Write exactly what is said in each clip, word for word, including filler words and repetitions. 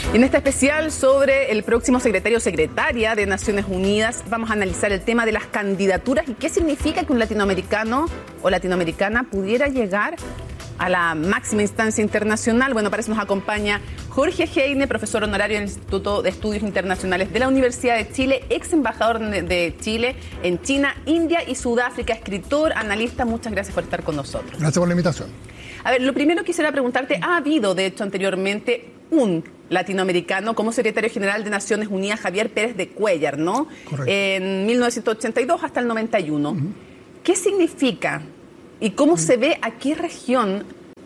En este especial sobre el próximo secretario o secretaria de Naciones Unidas vamos a analizar el tema de las candidaturas y qué significa que un latinoamericano o latinoamericana pudiera llegar a la máxima instancia internacional. Bueno, para eso nos acompaña Jorge Heine, profesor honorario en el Instituto de Estudios Internacionales de la Universidad de Chile, ex embajador de Chile en China, India y Sudáfrica, escritor, analista. Muchas gracias por estar con nosotros. Gracias por la invitación. A ver, lo primero quisiera preguntarte, ¿ha habido, de hecho, anteriormente un latinoamericano como secretario general de Naciones Unidas, Javier Pérez de Cuéllar, ¿no? Correcto. En mil novecientos ochenta y dos hasta el noventa y uno. Uh-huh. ¿Qué significa y cómo uh-huh. se ve a qué región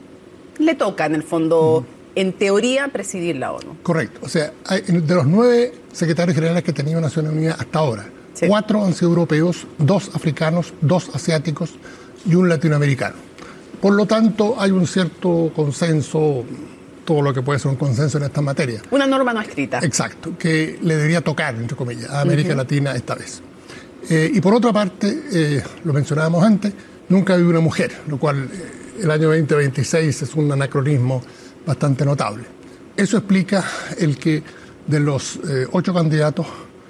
le toca, en el fondo, uh-huh. en teoría, presidir la ONU? Correcto. O sea, hay, de los nueve secretarios generales que ha tenido Naciones Unidas hasta ahora, sí. cuatro han sido europeos, dos africanos, dos asiáticos y un latinoamericano. Por lo tanto, hay un cierto consenso, todo lo que puede ser un consenso en esta materia. Una norma no escrita. Exacto, que le debería tocar, entre comillas, a América uh-huh. Latina esta vez. Eh, y por otra parte, eh, lo mencionábamos antes, nunca ha habido una mujer, lo cual eh, el año veinte veintiséis es un anacronismo bastante notable. Eso explica el que de los eh, ocho candidatos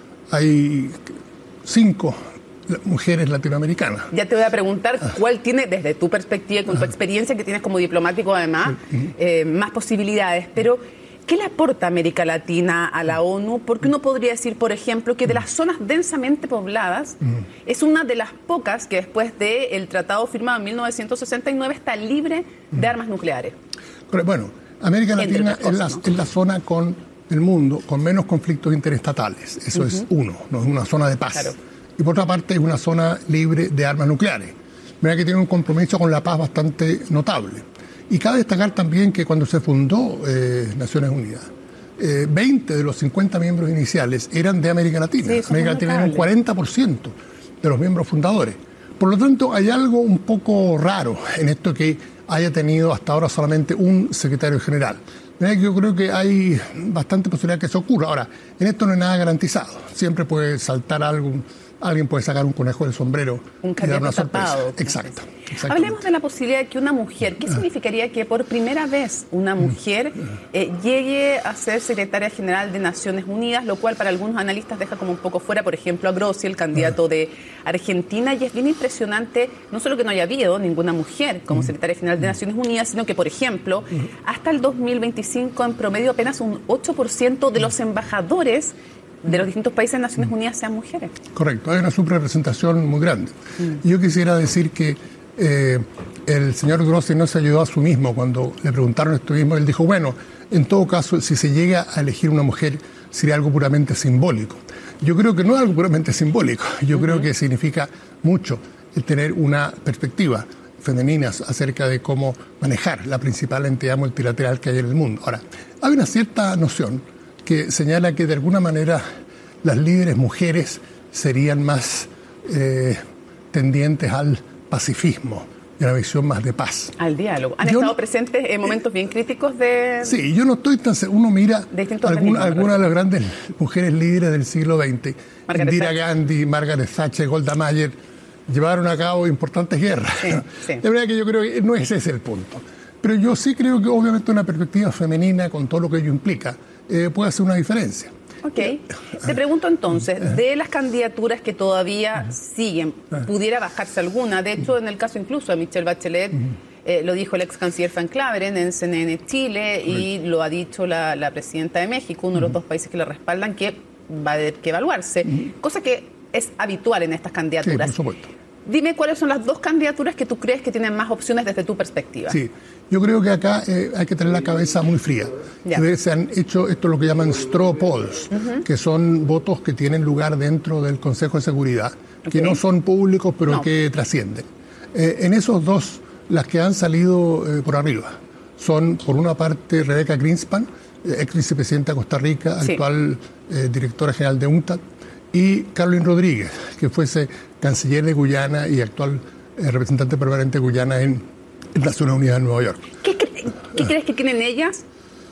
hay cinco mujeres latinoamericanas. Ya te voy a preguntar cuál tiene, desde tu perspectiva y con tu experiencia que tienes como diplomático además, eh, más posibilidades. Pero, ¿qué le aporta América Latina a la ONU? Porque uno podría decir, por ejemplo, que de las zonas densamente pobladas es una de las pocas que después del tratado firmado en mil novecientos sesenta y nueve está libre de armas nucleares. Bueno, América Latina cosas, es, la, ¿no? es la zona con el mundo con menos conflictos interestatales. Eso uh-huh. es uno, no es una zona de paz. Claro. Y por otra parte es una zona libre de armas nucleares. Mira que tiene un compromiso con la paz bastante notable. Y cabe destacar también que cuando se fundó eh, Naciones Unidas, eh, veinte de los cincuenta miembros iniciales eran de América Latina. Sí, América Latina era un cuarenta por ciento de los miembros fundadores. Por lo tanto, hay algo un poco raro en esto que haya tenido hasta ahora solamente un secretario general. Mira que yo creo que hay bastante posibilidad que eso ocurra. Ahora, en esto no hay nada garantizado. Siempre puede saltar algo. Alguien puede sacar un conejo del sombrero un y dar una sorpresa. Tapado. Exacto. Hablemos de la posibilidad de que una mujer, ¿qué significaría que por primera vez una mujer eh, llegue a ser secretaria general de Naciones Unidas, lo cual para algunos analistas deja como un poco fuera, por ejemplo, a Grossi, el candidato de Argentina, y es bien impresionante, no solo que no haya habido ninguna mujer como secretaria general de Naciones Unidas, sino que, por ejemplo, hasta el dos mil veinticinco, en promedio, apenas un ocho por ciento de los embajadores de los distintos países de Naciones Unidas sean mujeres. Correcto, hay una subrepresentación muy grande. Mm. Yo quisiera decir que eh, el señor Grossi no se ayudó a sí mismo cuando le preguntaron esto mismo. Él dijo, bueno, en todo caso, si se llega a elegir una mujer, sería algo puramente simbólico. Yo creo que no es algo puramente simbólico. Yo uh-huh. creo que significa mucho el tener una perspectiva femenina acerca de cómo manejar la principal entidad multilateral que hay en el mundo. Ahora, hay una cierta noción que señala que de alguna manera las líderes mujeres serían más eh, tendientes al pacifismo y a una visión más de paz. Al diálogo. ¿Han yo estado no, presentes en momentos eh, bien críticos de...? Sí, yo no estoy tan seguro. Uno mira alguna, algunas de las grandes mujeres líderes del siglo veinte, Margaret Indira Thatcher. Gandhi, Margaret Thatcher, Golda Meir, llevaron a cabo importantes guerras. Sí, sí. De verdad que yo creo que no ese es el punto. Pero yo sí creo que obviamente una perspectiva femenina, con todo lo que ello implica, Eh, puede hacer una diferencia. Ok. Te pregunto entonces, de las candidaturas que todavía siguen, ¿pudiera bajarse alguna? De hecho, en el caso incluso de Michelle Bachelet, eh, lo dijo el ex canciller Frank Claveren en C N N Chile y lo ha dicho la, la presidenta de México, uno de los dos países que le respaldan, que va a haber que evaluarse, cosa que es habitual en estas candidaturas. Sí, por supuesto. Dime cuáles son las dos candidaturas que tú crees que tienen más opciones desde tu perspectiva. Sí, yo creo que acá eh, hay que tener la cabeza muy fría. Yeah. Se han hecho esto lo que llaman straw polls, uh-huh. que son votos que tienen lugar dentro del Consejo de Seguridad, okay. que no son públicos pero no. que trascienden. Eh, en esos dos, las que han salido eh, por arriba son, por una parte, Rebeca Greenspan, eh, ex vicepresidenta de Costa Rica, sí. actual eh, directora general de UNCTAD, y Carolyn Rodríguez, que fuese canciller de Guyana y actual eh, representante permanente de Guyana en, en Naciones Unidas en Nueva York. ¿Qué, cre- ¿Qué crees que tienen ellas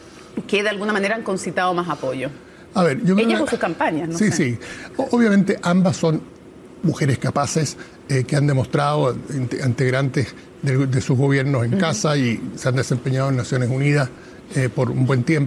que de alguna manera han concitado más apoyo? A ver, yo creo ellas que, con sus campañas, ¿no? Sí, sé. sí. Obviamente ambas son mujeres capaces eh, que han demostrado integrantes de, de sus gobiernos en uh-huh. casa y se han desempeñado en Naciones Unidas eh, por un buen tiempo.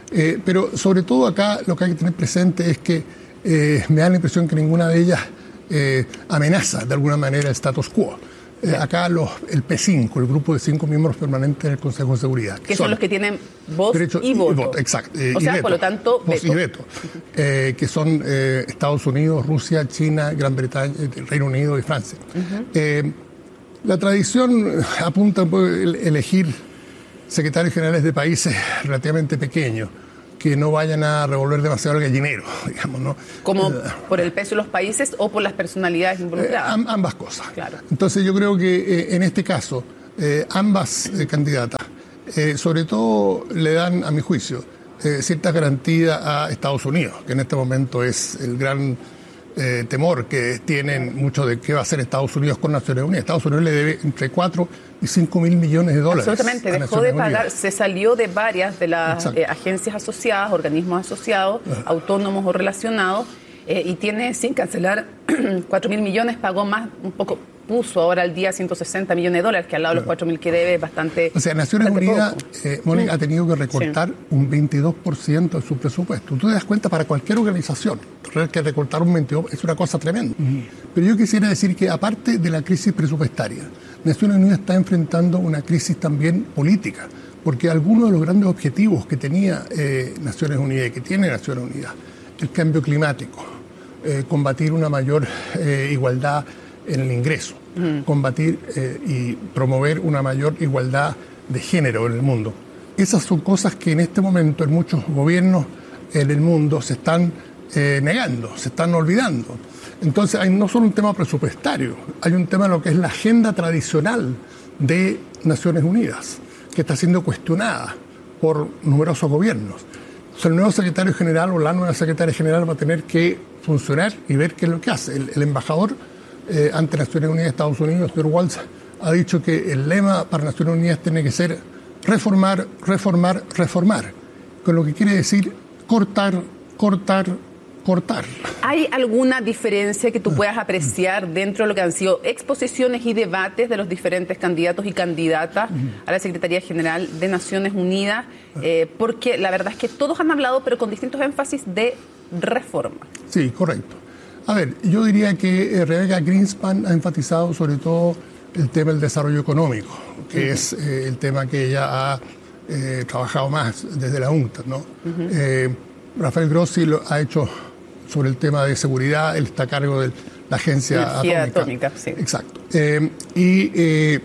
Eh, pero sobre todo acá lo que hay que tener presente es que eh, me da la impresión que ninguna de ellas eh, amenaza de alguna manera el status quo. Eh, acá los, el P cinco, el grupo de cinco miembros permanentes del Consejo de Seguridad. Que, que son, son los que tienen voz derecho, y voto. Y voto exacto. Eh, o sea, veto, por lo tanto, voz y veto. Eh, que son eh, Estados Unidos, Rusia, China, Gran Bretaña, Reino Unido y Francia. Uh-huh. eh, la tradición apunta a elegir secretarios generales de países relativamente pequeños, que no vayan a revolver demasiado el gallinero, digamos, ¿no? ¿Como eh, por el peso de los países o por las personalidades involucradas? Eh, ambas cosas. Claro. Entonces yo creo que eh, en este caso, eh, ambas eh, candidatas, eh, sobre todo le dan, a mi juicio, eh, cierta garantía a Estados Unidos, que en este momento es el gran eh, temor que tienen mucho de qué va a hacer Estados Unidos con Naciones Unidas. Estados Unidos le debe entre cuatro y cinco mil millones de dólares. Absolutamente, dejó Naciones de pagar, Unidas. Se salió de varias de las eh, agencias asociadas, organismos asociados, uh-huh. autónomos o relacionados, eh, y tiene sin cancelar cuatro mil millones, pagó más, un poco, puso ahora al día ciento sesenta millones de dólares, que al lado de los cuatro mil que debe es bastante. O sea, Naciones Unidas, eh, Mónica, mm. ha tenido que recortar sí. un veintidós por ciento de su presupuesto. Tú te das cuenta, para cualquier organización, que recortar un veintidós por ciento es una cosa tremenda. Mm. Pero yo quisiera decir que, aparte de la crisis presupuestaria, Naciones Unidas está enfrentando una crisis también política, porque algunos de los grandes objetivos que tenía eh, Naciones Unidas y que tiene Naciones Unidas, el cambio climático, eh, combatir una mayor eh, igualdad en el ingreso, uh-huh. combatir eh, y promover una mayor igualdad de género en el mundo. Esas son cosas que en este momento en muchos gobiernos en el mundo se están eh, negando, se están olvidando. Entonces hay no solo un tema presupuestario, hay un tema de lo que es la agenda tradicional de Naciones Unidas, que está siendo cuestionada por numerosos gobiernos. O sea, el nuevo secretario general o la nueva secretaria general va a tener que funcionar y ver qué es lo que hace. El, el embajador eh, ante Naciones Unidas de Estados Unidos, señor Waltz, ha dicho que el lema para Naciones Unidas tiene que ser reformar, reformar, reformar, con lo que quiere decir cortar, cortar, cortar. ¿Hay alguna diferencia que tú puedas apreciar dentro de lo que han sido exposiciones y debates de los diferentes candidatos y candidatas a la Secretaría General de Naciones Unidas? Eh, porque la verdad es que todos han hablado, pero con distintos énfasis, de reforma. Sí, correcto. A ver, yo diría que eh, Rebecca Greenspan ha enfatizado sobre todo el tema del desarrollo económico, que uh-huh. es eh, el tema que ella ha eh, trabajado más desde la UNCTAD, ¿no? Uh-huh. eh, Rafael Grossi lo ha hecho sobre el tema de seguridad, él está a cargo de la agencia Energía atómica. atómica sí. Exacto. Eh, y eh,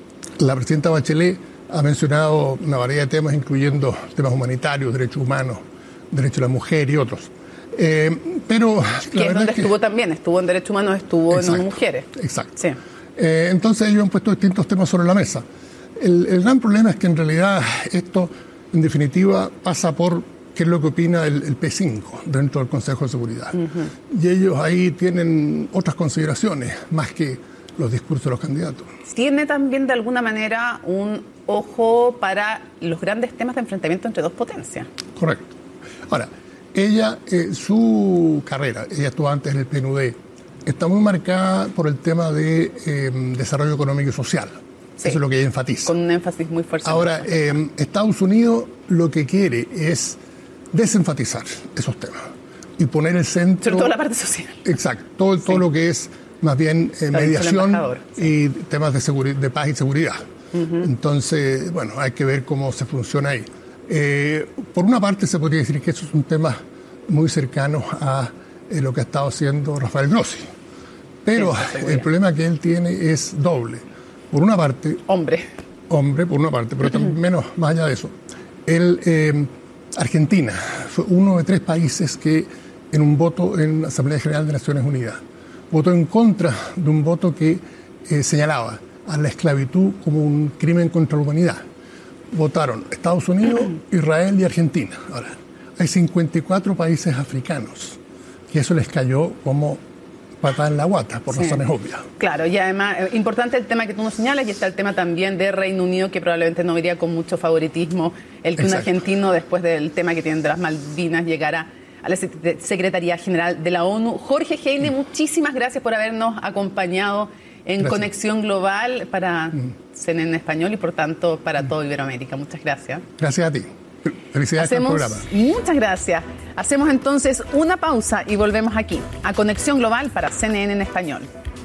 la presidenta Bachelet ha mencionado una variedad de temas, incluyendo temas humanitarios, derechos humanos, derechos de la mujer y otros. Eh, pero que es donde es que, estuvo también, estuvo en derechos humanos, estuvo exacto, en mujeres. Exacto. Sí. Eh, entonces ellos han puesto distintos temas sobre la mesa. El, el gran problema es que en realidad esto, en definitiva, pasa por qué es lo que opina el, el P cinco dentro del Consejo de Seguridad. Uh-huh. Y ellos ahí tienen otras consideraciones, más que los discursos de los candidatos. Tiene también de alguna manera un ojo para los grandes temas de enfrentamiento entre dos potencias. Correcto. Ahora, ella, eh, su carrera, ella estuvo antes en el P N U D, está muy marcada por el tema de eh, desarrollo económico y social. Sí, eso es lo que ella enfatiza. Con un énfasis muy fuerte. Ahora, eh, Estados Unidos lo que quiere es desenfatizar esos temas y poner el centro... Sobre todo la parte social. Exacto, todo, todo sí. lo que es más bien eh, mediación sí. y temas de, seguri- de paz y seguridad. Uh-huh. Entonces, bueno, hay que ver cómo se funciona ahí. Eh, por una parte se podría decir que eso es un tema muy cercano a eh, lo que ha estado haciendo Rafael Grossi, pero sí, el problema que él tiene es doble. Por una parte... Hombre. Hombre, por una parte, pero también menos, más allá de eso. Él... Eh, Argentina fue uno de tres países que en un voto en la Asamblea General de Naciones Unidas votó en contra de un voto que eh, señalaba a la esclavitud como un crimen contra la humanidad. Votaron Estados Unidos, Israel y Argentina. Ahora, hay cincuenta y cuatro países africanos que eso les cayó como patada en la guata, por sí. razones obvias. Claro, y además, eh, importante el tema que tú nos señalas, y está el tema también de Reino Unido, que probablemente no vería con mucho favoritismo el que Exacto. un argentino, después del tema que tienen de las Malvinas, llegara a la Secretaría General de la ONU. Jorge Heine, mm. muchísimas gracias por habernos acompañado en gracias. Conexión Global para mm. C N N en español y, por tanto, para mm. todo Iberoamérica. Muchas gracias. Gracias a ti. Felicidades Hacemos, por el programa. Muchas gracias. Hacemos entonces una pausa y volvemos aquí, a Conexión Global para C N N en Español.